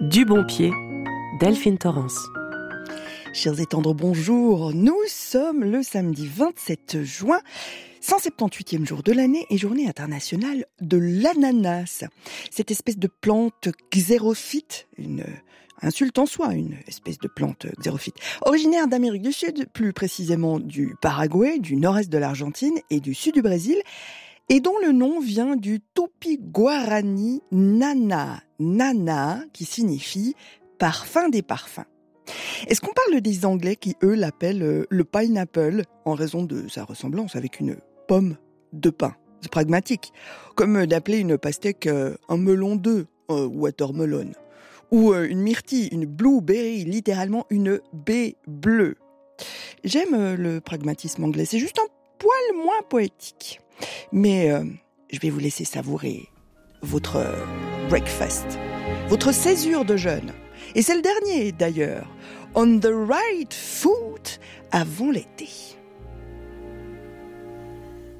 Du bon pied, Delphine Torrance. Chers et tendres, bonjour. Nous sommes le samedi 27 juin, 178e jour de l'année et journée internationale de l'ananas. Cette espèce de plante xérophyte, une insulte en soi, une espèce de plante xérophyte, originaire d'Amérique du Sud, plus précisément du Paraguay, du nord-est de l'Argentine et du sud du Brésil, et dont le nom vient du tupi-guarani nana, qui signifie parfum des parfums. Est-ce qu'on parle des Anglais qui, eux, l'appellent le pineapple en raison de sa ressemblance avec une pomme de pin? C'est pragmatique. Comme d'appeler une pastèque un melon d'œuf, watermelon. Ou une myrtille, une blueberry, littéralement une baie bleue. J'aime le pragmatisme anglais, c'est juste un poil moins poétique. Mais je vais vous laisser savourer votre breakfast, votre césure de jeûne. Et c'est le dernier d'ailleurs. On the right foot avant l'été.